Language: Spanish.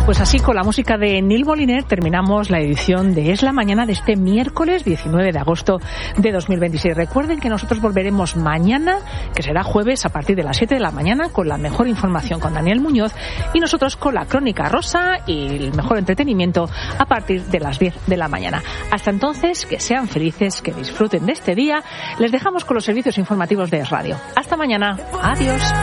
Pues así, con la música de Neil Moliner, terminamos la edición de Es la Mañana de este miércoles 19 de agosto de 2026. Recuerden que nosotros volveremos mañana, que será jueves, a partir de las 7 de la mañana, con la mejor información con Daniel Muñoz, y nosotros con la Crónica Rosa y el mejor entretenimiento a partir de las 10 de la mañana. Hasta entonces, que sean felices, que disfruten de este día. Les dejamos con los servicios informativos de Es Radio. Hasta mañana. Adiós.